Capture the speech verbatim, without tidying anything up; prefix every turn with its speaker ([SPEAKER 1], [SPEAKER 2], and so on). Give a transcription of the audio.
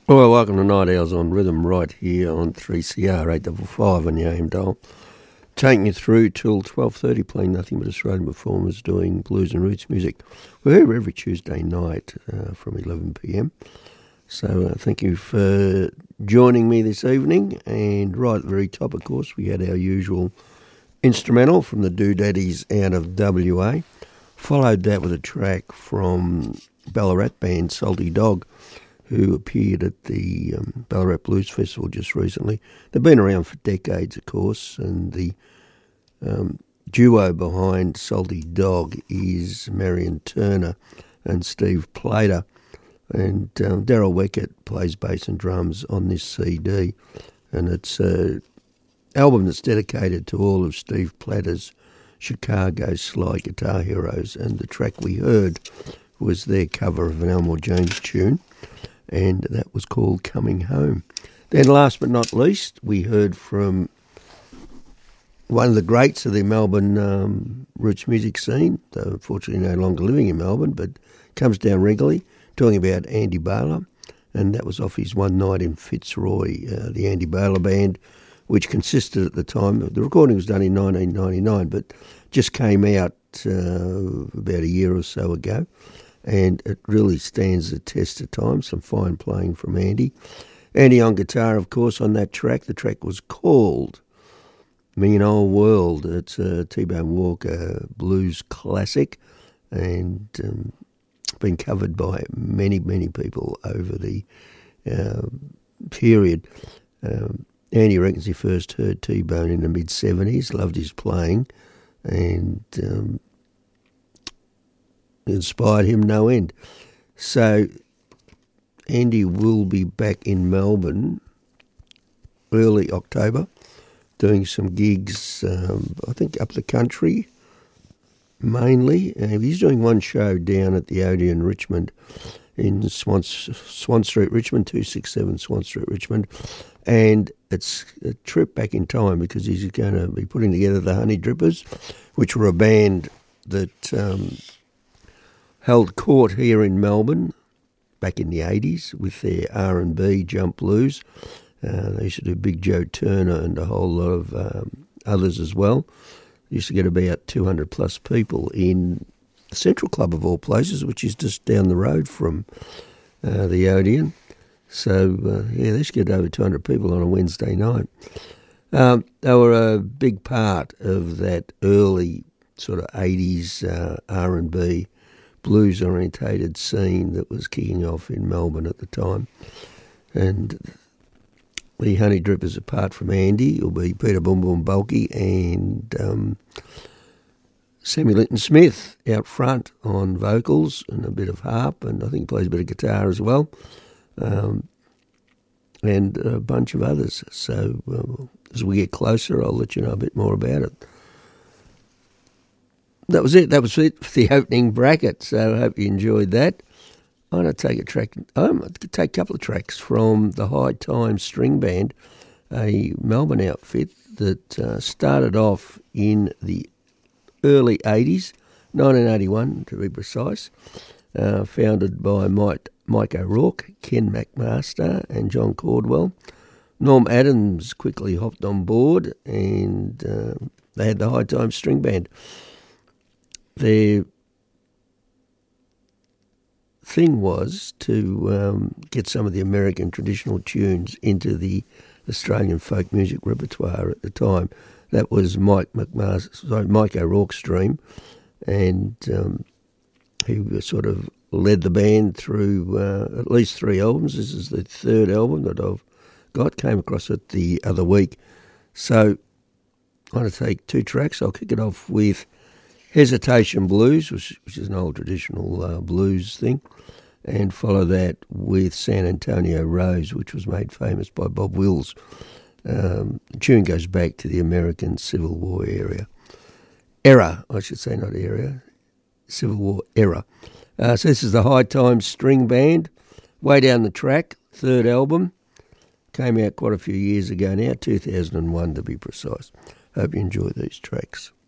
[SPEAKER 1] Well, welcome to Night Owls on Rhythm right here on three C R eight five five on your A M dial. Taking you through till twelve thirty, playing nothing but Australian performers doing blues and roots music. We're here every Tuesday night uh, from eleven p m. So uh, thank you for joining me this evening. And right at the very top, of course, we had our usual instrumental from the Doodaddies out of W A. Followed that with a track from Ballarat band Salty Dog, who appeared at the um, Ballarat Blues Festival just recently. They've been around for decades, of course, and the um, duo behind Salty Dog is Marion Turner and Steve Plater. And um, Daryl Weckett plays bass and drums on this C D. And it's an album that's dedicated to all of Steve Plater's Chicago slide guitar heroes. And the track we heard was their cover of an Elmore James tune, and that was called Coming Home. Then last but not least, we heard from one of the greats of the Melbourne um, roots music scene, though unfortunately no longer living in Melbourne, but comes down regularly, talking about Andy Baylor, and that was off his One Night in Fitzroy, uh, the Andy Baylor Band, which consisted at the time, the recording was done in nineteen ninety-nine, but just came out uh, about a year or so ago. And it really stands the test of time. Some fine playing from Andy. Andy on guitar, of course, on that track. The track was called Million Old World. It's a T-Bone Walker blues classic, and um, been covered by many, many people over the uh, period. Um, Andy reckons he first heard T-Bone in the mid-seventies, loved his playing, and Um, inspired him no end. So Andy will be back in Melbourne early October doing some gigs, um, I think up the country mainly. Uh, he's doing one show down at the Odeon Richmond in Swan, Swan Street, Richmond, two sixty-seven Swan Street, Richmond. And it's a trip back in time because he's going to be putting together the Honey Drippers, which were a band that Um, held court here in Melbourne back in the eighties with their R and B jump blues. Uh, they used to do Big Joe Turner and a whole lot of um, others as well. They used to get about two hundred plus people in the Central Club of all places, which is just down the road from uh, the Odeon. So, uh, yeah, they used to get over two hundred people on a Wednesday night. Um, they were a big part of that early sort of eighties uh, R and B blues-orientated scene that was kicking off in Melbourne at the time. And the Honey Drippers, apart from Andy, will be Peter Boom Boom Bulky and um, Sammy Linton Smith out front on vocals and a bit of harp, and I think he plays a bit of guitar as well, um, and a bunch of others. So uh, as we get closer, I'll let you know a bit more about it. That was it. That was it for the opening bracket. So I hope you enjoyed that. I'm going to take a track. I'm going to take a couple of tracks from the High Time String Band, a Melbourne outfit that uh, started off in the early eighties, nineteen eighty-one to be precise, uh, founded by Mike, Mike O'Rourke, Ken McMaster and John Cordwell. Norm Adams quickly hopped on board, and uh, they had the High Time String Band. Their thing was to um, get some of the American traditional tunes into the Australian folk music repertoire at the time. That was Mike McMaster, sorry, Mike O'Rourke's dream, and um, he sort of led the band through uh, at least three albums. This is the third album that I've got. Came across it the other week. So I'm going to take two tracks. I'll kick it off with Hesitation Blues, which, which is an old traditional uh, blues thing, and follow that with San Antonio Rose, which was made famous by Bob Wills. Um, the tune goes back to the American Civil War era. Era, I should say, not area. Civil War era. Uh, so this is the High Time String Band, way down the track, third album. Came out quite a few years ago now, two thousand one to be precise. Hope you enjoy these tracks.